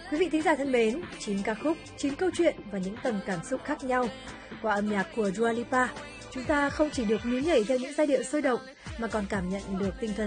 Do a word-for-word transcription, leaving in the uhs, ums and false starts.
Quý vị thính giả thân mến, chín ca khúc, chín câu chuyện và những tầng cảm xúc khác nhau. Qua âm nhạc của Dua Lipa, chúng ta không chỉ được nhún nhảy theo những giai điệu sôi động mà còn cảm nhận được tinh thần